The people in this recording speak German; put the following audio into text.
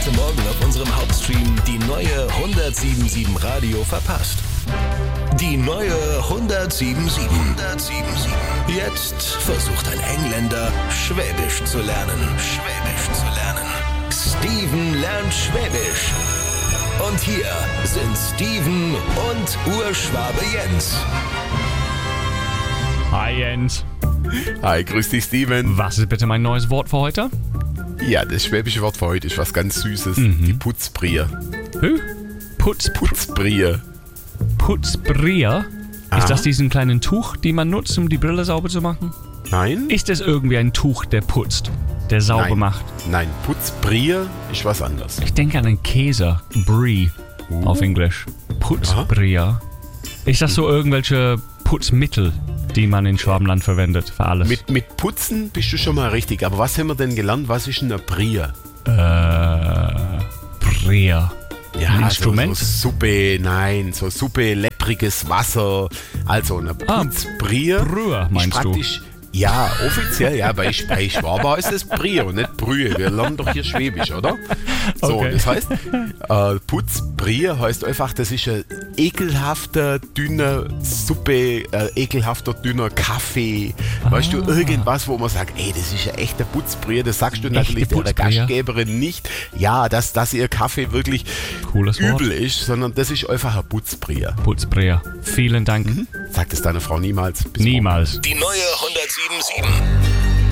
heute Morgen auf unserem Hauptstream die neue 107.7 Radio verpasst. Die neue 107.7. Jetzt versucht ein Engländer, Schwäbisch zu lernen. Steven lernt Schwäbisch. Und hier sind Steven und Urschwabe Jens. Hi Jens. Hi, grüß dich Steven. Was ist bitte mein neues Wort für heute? Ja, das schwäbische Wort für heute ist was ganz Süßes. Die Putzbrier. Putzbrier. Putzbrier? Aha. Ist das diesen kleinen Tuch, die man nutzt, um die Brille sauber zu machen? Nein? Ist es irgendwie ein Tuch, der putzt, der sauber macht? Nein, Putzbrier ist was anderes. Ich denke an einen Käse. Brie auf Englisch. Putzbrier. Ist das so irgendwelche Putzmittel, die man in Schwabenland verwendet für alles? Mit Putzen bist du schon mal richtig. Aber was haben wir denn gelernt? Was ist denn ein Brier? Brier. Ja, ein Instrument? So Suppe, leppriges Wasser. Also eine Putzbrier. Brühe, meinst du? Ja, offiziell, ja, bei Schwaber heißt es Brier und nicht Brühe. Wir lernen doch hier Schwäbisch, oder? So, Okay. das heißt, Putzbrier heißt einfach, das ist ein ekelhafter, dünner Suppe, ekelhafter, dünner Kaffee. Weißt du, irgendwas, wo man sagt, ey, das ist ja echter Putzbrier, das sagst du natürlich der Gastgeberin nicht. Ja, dass ihr Kaffee wirklich Cooles Wort. übel ist, sondern das ist einfach ein Putzbrier. Putzbrier. Vielen Dank. Sag das deiner Frau niemals. Bis Niemals. Die neue 107.7.